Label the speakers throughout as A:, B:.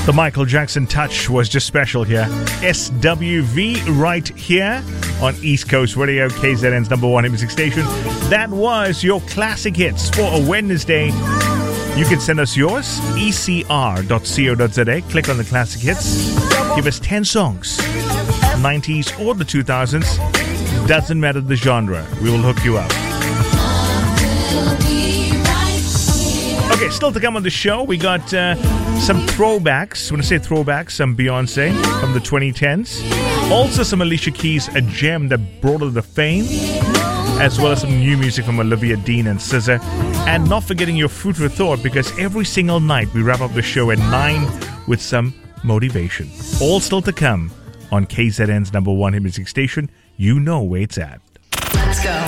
A: The Michael Jackson touch was just special here. SWV right here on East Coast Radio, KZN's number one hit music station. That was your classic hits for a Wednesday. You can send us yours, ecr.co.za. Click on the classic hits. Give us 10 songs, 90s or the 2000s. Doesn't matter the genre. We will hook you up. Okay, still to come on the show, we got some throwbacks. When I say throwbacks, some Beyonce from the 2010s. Also some Alicia Keys, a gem that brought her to fame. As well as some new music from Olivia Dean and SZA. And not forgetting your food for thought, because every single night we wrap up the show at 9 with some motivation. All still to come on KZN's number one hit music station. You know where it's at.
B: Let's go.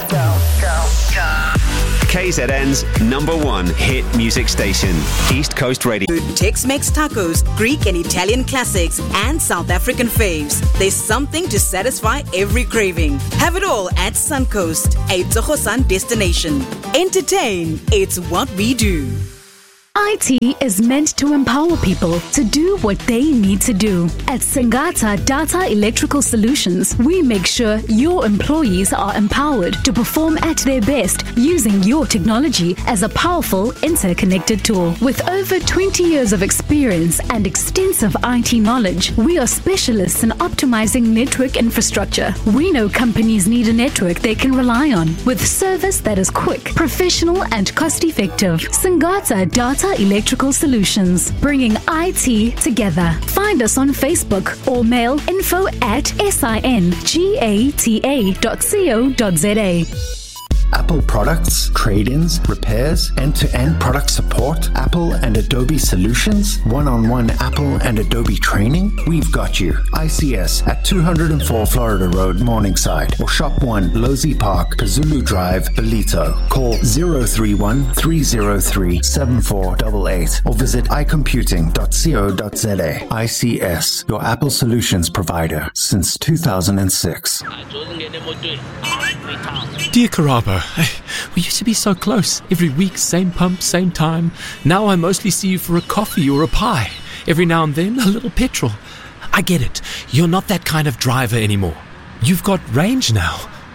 C: KZN's number one hit music station, East Coast Radio.
D: Tex-Mex tacos, Greek and Italian classics, and South African faves. There's something to satisfy every craving. Have it all at Suncoast, a Tsogosan destination. Entertain, it's what we do.
E: IT is meant to empower people to do what they need to do. At Singata Data Electrical Solutions, we make sure your employees are empowered to perform at their best using your technology as a powerful interconnected tool. With over 20 years of experience and extensive IT knowledge, we are specialists in optimizing network infrastructure. We know companies need a network they can rely on with service that is quick, professional, and cost-effective. Singata Data Electrical Solutions, bringing IT together. Find us on Facebook or mail info@singata.co.za.
F: Apple products, trade-ins, repairs, end-to-end product support, Apple and Adobe solutions, one-on-one Apple and Adobe training, we've got you. ICS at 204 Florida Road, Morningside, or Shop 1, Losey Park, Kazulu Drive, Belito. Call 031-303-7488 or visit iComputing.co.za. ICS, your Apple solutions provider since 2006.
G: Dear Karabo, we used to be so close. Every week, same pump, same time. Now I mostly see you for a coffee or a pie. Every now and then, a little petrol. I get it. You're not that kind of driver anymore. You've got range now.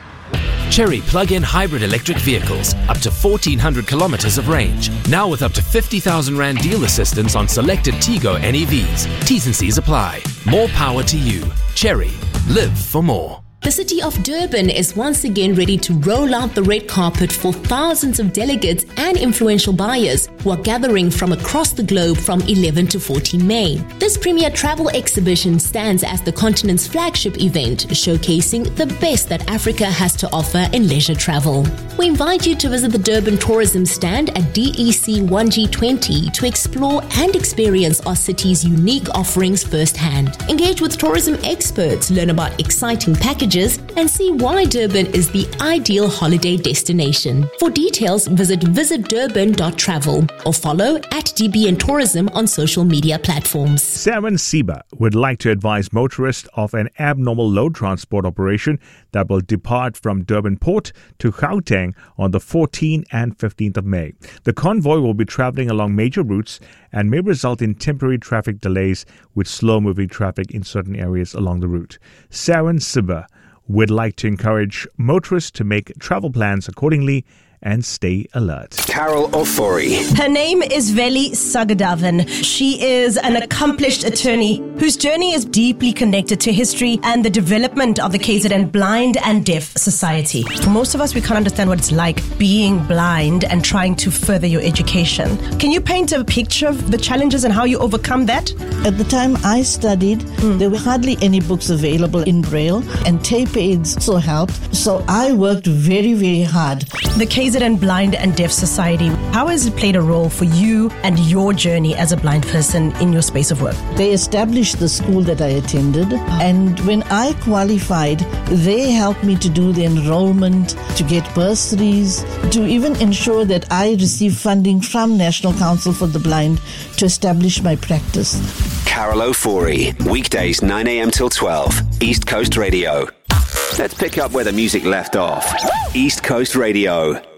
G: Chery plug-in hybrid electric vehicles, up to 1,400 kilometers of range. Now with up to 50,000 Rand deal assistance on selected Tigo NEVs. T's and C's apply. More power to you. Chery. Live for more.
H: The city of Durban is once again ready to roll out the red carpet for thousands of delegates and influential buyers who are gathering from across the globe from 11 to 14 May. This premier travel exhibition stands as the continent's flagship event, showcasing the best that Africa has to offer in leisure travel. We invite you to visit the Durban Tourism Stand at DEC 1G20 to explore and experience our city's unique offerings firsthand. Engage with tourism experts, learn about exciting packages, and see why Durban is the ideal holiday destination. For details, visit visitdurban.travel or follow @DBN Tourism on social media platforms.
A: Seven Siba would like to advise motorists of an abnormal load transport operation that will depart from Durban Port to Gauteng on the 14th and 15th of May. The convoy will be traveling along major routes and may result in temporary traffic delays with slow-moving traffic in certain areas along the route. Seven Siba would like to encourage motorists to make travel plans accordingly and stay alert.
C: Carol Ofori.
I: Her name is Veli Sagadavan. She is an accomplished attorney whose journey is deeply connected to history and the development of the KZN Blind and Deaf Society. For most of us, we can't understand what it's like being blind and trying to further your education. Can you paint a picture of the challenges and how you overcome that?
J: At the time I studied, there were hardly any books available in Braille, and tape aids also helped. So I worked very, very hard.
I: The KZN Blind and Deaf Society, how has it played a role for you and your journey as a blind person in your space of work?
J: They established the school that I attended, and when I qualified, they helped me to do the enrollment, to get bursaries, to even ensure that I receive funding from National Council for the Blind to establish my practice.
C: Carol Ofori, weekdays 9 a.m. till 12, East Coast Radio. Let's pick up where the music left off. East Coast Radio.